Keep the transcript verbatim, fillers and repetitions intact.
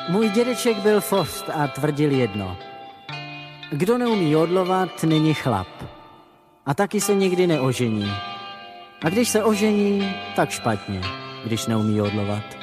Můj dědeček byl Forst a tvrdil jedno. Kdo neumí jodlovat, není chlap. A taky se nikdy neožení. A když se ožení, tak špatně, když neumí jodlovat.